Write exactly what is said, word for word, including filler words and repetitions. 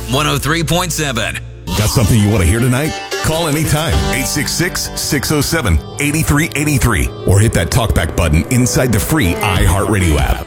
one oh three point seven. Got something you want to hear tonight? Call anytime, eight six six, six oh seven, eight three eight three, or hit that talkback button inside the free iHeartRadio app.